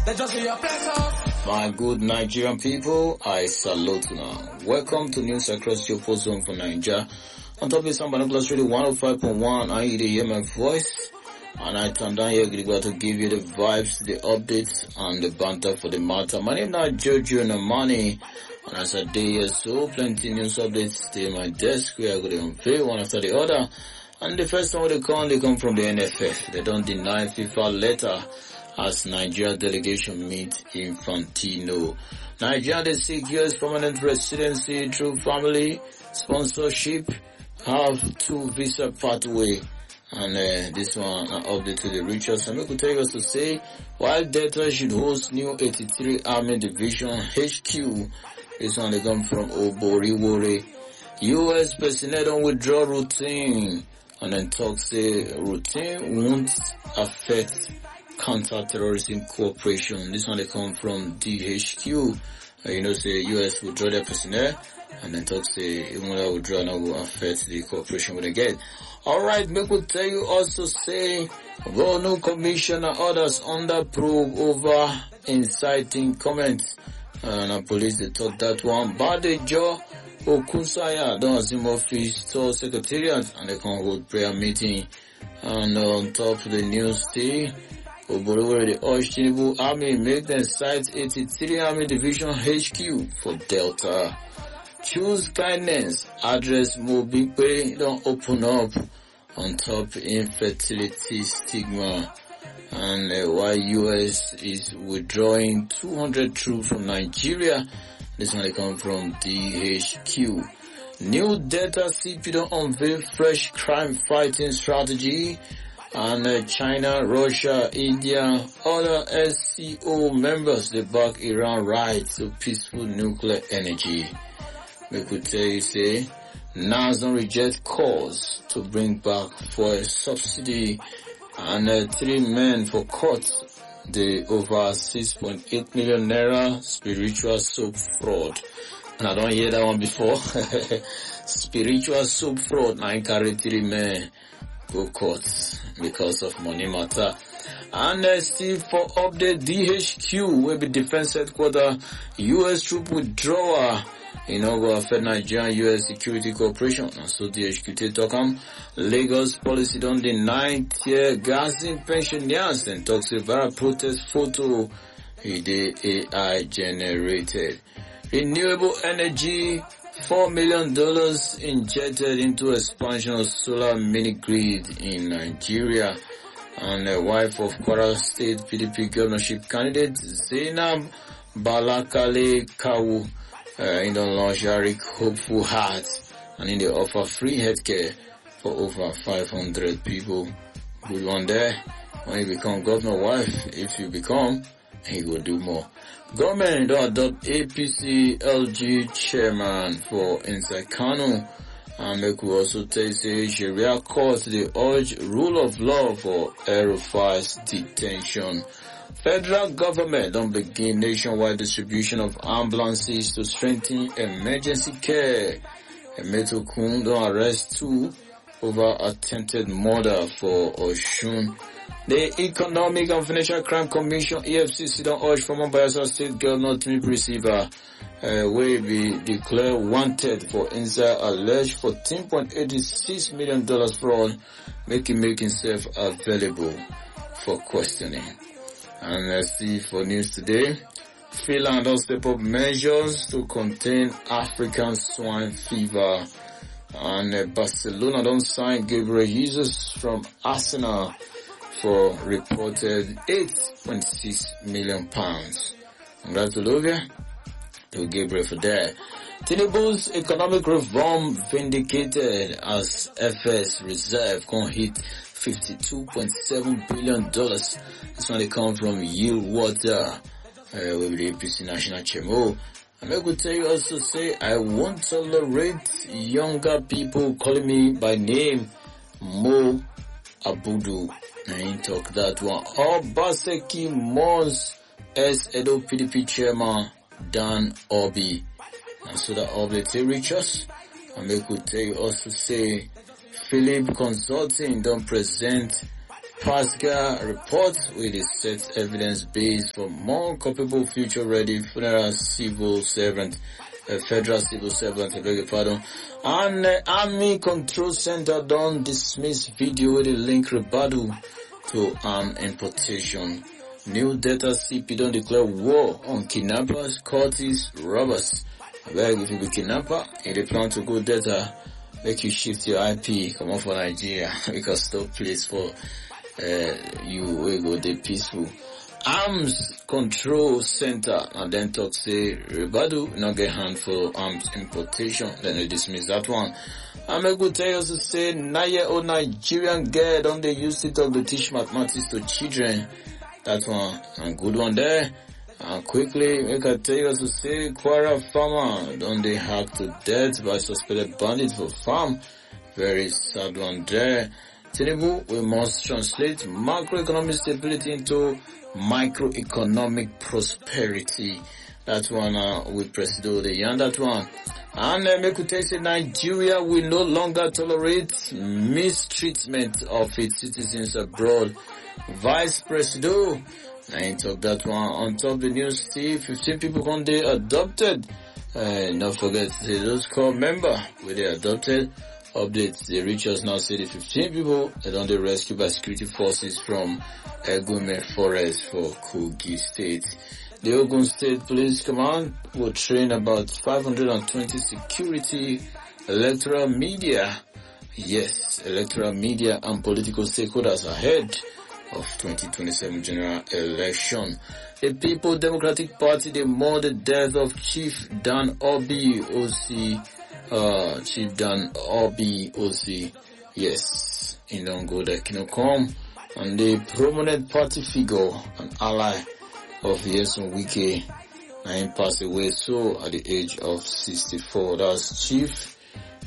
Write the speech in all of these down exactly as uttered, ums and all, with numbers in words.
They just be a bless. My good Nigerian people, I salute you now. Welcome to News Across your post zone for Nigeria. On top of some Binoculars Radio one oh five point one, I hear my voice. And I turn down here to give you the vibes, the updates, and the banter for the matter. My name is Jojo Namani. And as a day or so, plenty news updates stay on my desk. We are going to unveil one after the other. And the first one they come, they come from the N F F. They don't deny FIFA letter as Nigeria delegation meet Infantino. Nigeria, they seek U S permanent residency through family sponsorship, have two visa pathway. And uh, this one, an update to the richest. And we could tell you to say, while Delta should host new eighty-three Army Division H Q, this one they come from Oboriwore. U S personnel don't withdraw routine. And then talk say routine won't affect counter-terrorism cooperation. This one they come from D H Q. Uh, you know, say U S withdraw their personnel. And then talk say even though withdrawal now will affect the cooperation with the get. Alright, me could tell you also say, well, no commission and others under probe over inciting comments. And the police, they talk that one. Badejo Okunsaya don't assume office to secretariat and they can hold prayer meeting. And on top of the news today, Oboriwore, the Oshinibu Army make them site eighty-three Army Division H Q for Delta. Choose kindness, address Mobikwe, don't open up on top infertility stigma. And uh, why U S is withdrawing two hundred troops from Nigeria. This one come from D H Q. New Delta C P don't unveil fresh crime fighting strategy. And uh, China, Russia, India, other S C O members, they back Iran right to peaceful nuclear energy. We could tell you, say, NASA reject calls to bring back for a subsidy and uh, three men for court. The over six point eight million naira spiritual soap fraud. And I don't hear that one before. Spiritual soap fraud. Nine carry three men go court because of money matter. And uh, still for update, D H Q will be defense headquarters. U S troop withdrawal. You know, go affect Nigerian U S security cooperation. And so D H Q talk on Lagos policy don't deny tear gassing pensioners and talks about protest photo the A I generated. Renewable energy, four million dollars injected into expansion of solar mini grid in Nigeria. And the wife of Kwara State P D P governorship candidate Zainab Balakale Kawu Uh, in the launch Arik Hopeful Heart, and in the offer free healthcare for over five hundred people. Good one there. When you become governor wife, if you become, he will do more. Government don't adopt A P C L G chairman for inside Kano. And they could also tell say Sharia court the urge rule of law for Erufai's detention. Federal government don't begin nationwide distribution of ambulances to strengthen emergency care. Emetokun don't arrest two over attempted murder for Oshun. The Economic and Financial Crime Commission E F C C don't urge former Bayelsa State Governor Timothy Receiver uh, will be declared wanted for inside alleged fourteen point eight six million dollars fraud, making making himself available for questioning. And let's see for news today. Finland will step up measures to contain African swine fever. And uh, Barcelona don't sign Gabriel Jesus from Arsenal for reported eight point six million pounds. Congratulations to Gabriel for that. Tinubu's economic reform vindicated as F S reserve can hit fifty-two point seven billion dollars. This one they come from Yield Water, uh, with the A P C National Chairman. And I could tell you also say, I won't tolerate younger people calling me by name Mo Abudu. I ain't talk that one. Obaseki Mons as Edo P D P Chairman Dan Obi. And so that Obi they reach us. And I could tell you also say, Philip Consulting don't present Pascal report with a set evidence base for more culpable future-ready funeral civil servant, a federal civil servant, I beg your pardon. And uh, Army Control Center don't dismiss video with a link rebuttal to arm importation. New data C P don't declare war on kidnappers, cultists, robbers. I beg if you be kidnapper, if you plan to go data, make you shift your I P, come on for Nigeria, because no place for uh, you will go the peaceful. Arms Control Center, and then talk say, Rebadu, not get hand for arms importation, then they dismiss that one. I'm a good tell you to say, nine-year-old Nigerian girl, don't they use it to teach mathematics to children? That one, and good one there. And quickly, make I tell you to say, Kwara farmer, don't they hack to death by suspected bandits for farm? Very sad one there. Tinubu, we must translate macroeconomic stability into microeconomic prosperity. That one, uh, with President Odeyan, that one. And uh, make we tell you, Nigeria will no longer tolerate mistreatment of its citizens abroad. Vice President, I talk that one on top of the news. See, fifteen people one day adopted. Uh, don't forget, say those core member with the adopted updates. They reach us now. Say the fifteen people that on the rescue by security forces from Egume Forest for Kogi State. The Ogun State Police Command will train about five hundred twenty security, electoral media, yes, electoral media and political stakeholders ahead of twenty twenty-seven general election. The People Democratic Party, they mourn the death of Chief Dan Obi O C, uh, Chief Dan Obi O C, yes, in Longo that can come, and the prominent party figure and ally of Yeson Wike, nine passed away so at the age of sixty-four. That's Chief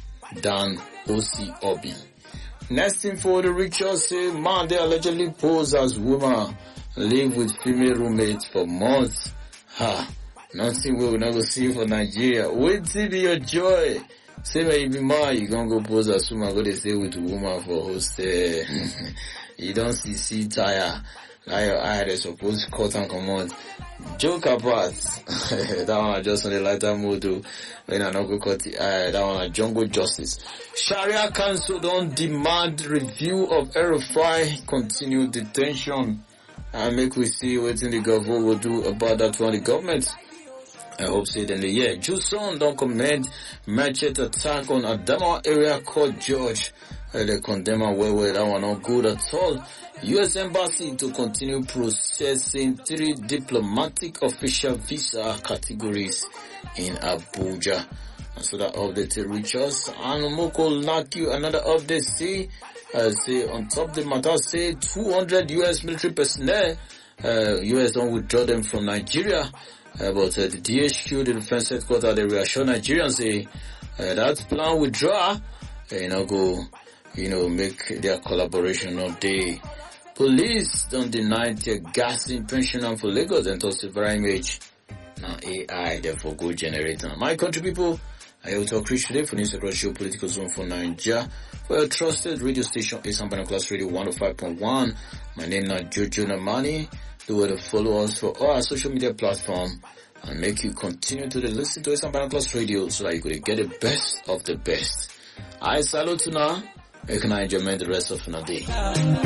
Dan O C Obi. Next thing for the ritual, say, man, they allegedly pose as woman, live with female roommates for months. Ha, nothing we will never see for Nigeria. Wait till be your joy. Say, may you be man, you gonna go pose as woman, go to stay with a woman for hostel. You don't see, see tire. Now your eye, they supposed to cut and come on. Joke apart. That one I just on the lighter mood too. When I not go cut the eye, that one a jungle justice. Sharia Council don't demand review of Erufai continued detention. And make we see what the government will do about that one. The government, I hope say then the year. Juson don't commend machete attack on Adama area court judge. Uh, they condemn her well, well, that one not good at all. U S Embassy to continue processing three diplomatic official visa categories in Abuja. And so that update reach us. And Moko Laki, another update, see, uh, say on top the matter, say two hundred U S military personnel, uh, U S don't withdraw them from Nigeria. Uh, but uh, the D H Q, the defense headquarters, they reassure Nigerians, say, uh, that plan withdraw, uh, you know, go, you know, make their collaboration all day. Police don't deny their gassing pensioner for Lagos and toss the very image. Now A I, therefore good generator. My country people, I will talk Chris today for news across geopolitical zone for Nigeria. For your trusted radio station, is Class Radio one oh five point one. My name is Jojo Namani. Do it to follow us for all our social media platform and make you continue to listen to Isambana Class Radio so that you could get the best of the best. I salute you now. Make an enjoyment the rest of the day.